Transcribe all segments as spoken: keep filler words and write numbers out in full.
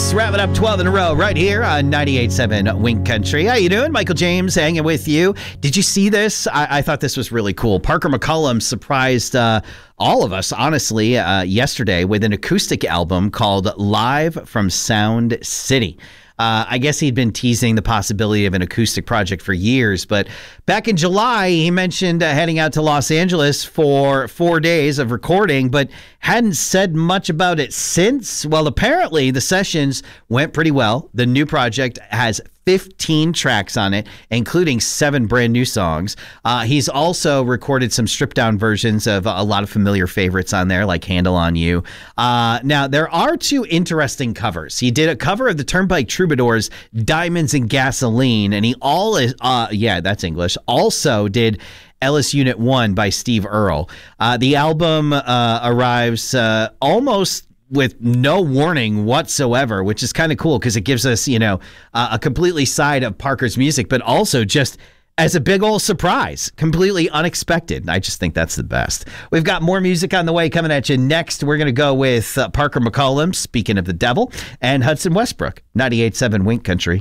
Yes, wrapping up twelve in a row right here on ninety-eight point seven Wink Country. How you doing? Michael James hanging with you. Did you see this? I, I thought this was really cool. Parker McCollum surprised uh, all of us, honestly, uh, yesterday with an acoustic album called Live from Sound City. Uh, I guess he'd been teasing the possibility of an acoustic project for years, but back in July, he mentioned uh, heading out to Los Angeles for four days of recording, but hadn't said much about it since. Well, apparently the sessions went pretty well. The new project has fifteen tracks on it, including seven brand new songs. Uh, he's also recorded some stripped down versions of a lot of familiar favorites on there, like Handle on You. Uh, now, there are two interesting covers. He did a cover of the Turnpike Troubadours' Diamonds and Gasoline, and he all is, uh, yeah, that's English, also did Ellis Unit one by Steve Earle. Uh, the album uh, arrives uh, almost with no warning whatsoever, which is kind of cool because it gives us, you know, uh, a completely side of Parker's music, but also just as a big old surprise, completely unexpected. I just think that's the best. We've got more music on the way coming at you next. We're going to go with uh, Parker McCollum, Speaking of the Devil, and Hudson Westbrook, ninety-eight point seven Wink Country.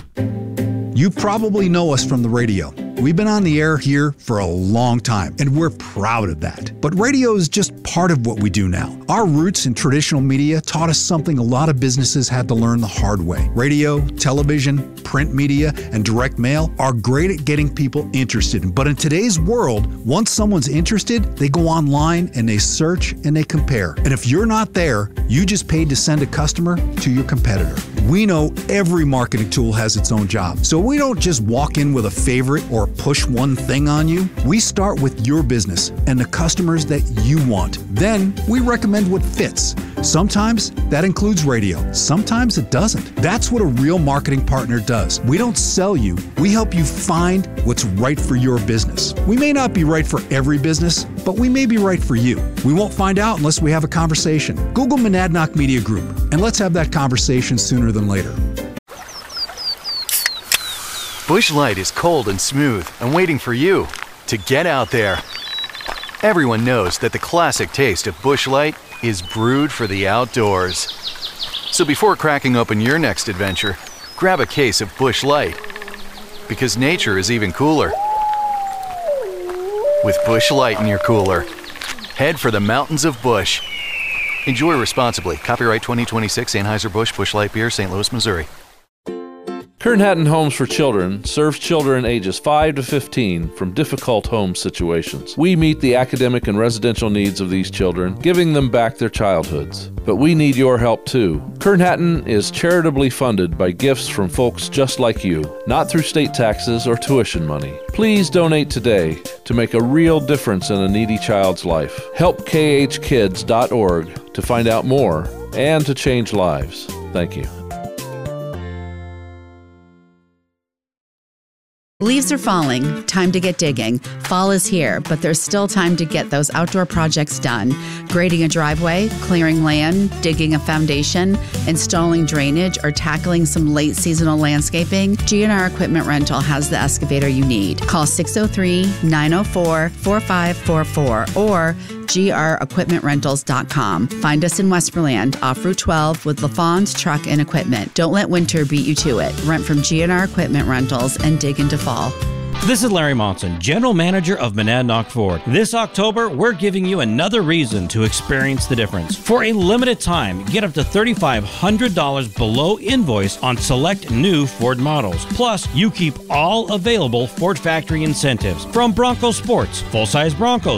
You probably know us from the radio. We've been on the air here for a long time, and we're proud of that. But radio is just part of what we do now. Our roots in traditional media taught us something a lot of businesses had to learn the hard way. Radio, television, print media, and direct mail are great at getting people interested. But in today's world, once someone's interested, they go online and they search and they compare. And if you're not there, you just paid to send a customer to your competitor. We know every marketing tool has its own job, so we don't just walk in with a favorite or push one thing on you. We start with your business and the customers that you want. Then we recommend what fits. Sometimes that includes radio. Sometimes it doesn't. That's what a real marketing partner does. We don't sell you. We help you find what's right for your business. We may not be right for every business, but we may be right for you. We won't find out unless we have a conversation. Google Monadnock Media Group, and let's have that conversation sooner than later. Busch Light is cold and smooth and waiting for you to get out there. Everyone knows that the classic taste of Busch Light is brewed for the outdoors. So before cracking open your next adventure, grab a case of Busch Light, because nature is even cooler with Busch Light in your cooler. Head for the mountains of Busch. Enjoy responsibly. Copyright twenty twenty-six Anheuser-Busch Busch Light Beer, Saint Louis, Missouri. Kern Hatton Homes for Children serves children ages five to fifteen from difficult home situations. We meet the academic and residential needs of these children, giving them back their childhoods. But we need your help too. Kern Hatton is charitably funded by gifts from folks just like you, not through state taxes or tuition money. Please donate today to make a real difference in a needy child's life. Help K H kids dot org to find out more and to change lives. Thank you. Leaves are falling. Time to get digging. Fall is here, but there's still time to get those outdoor projects done. Grading a driveway, clearing land, digging a foundation, installing drainage, or tackling some late seasonal landscaping, G and R Equipment Rental has the excavator you need. Call six oh three, nine oh four, four five four four or G R equipment rentals dot com. Find us in Westmoreland off Route twelve with LaFawn's Truck and Equipment. Don't let winter beat you to it. Rent from G and R Equipment Rentals and dig into fall. This is Larry Monson, General Manager of Monadnock Ford. This October, we're giving you another reason to experience the difference. For a limited time, get up to three thousand five hundred dollars below invoice on select new Ford models. Plus, you keep all available Ford factory incentives from Bronco Sports, full-size Broncos,